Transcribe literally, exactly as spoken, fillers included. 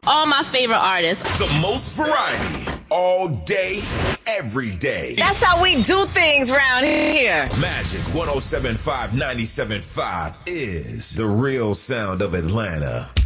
all my favorite artists. The most variety, all day, every day. That's how we do things around here. Magic one oh seven point five, ninety-seven point five is the real sound of Atlanta.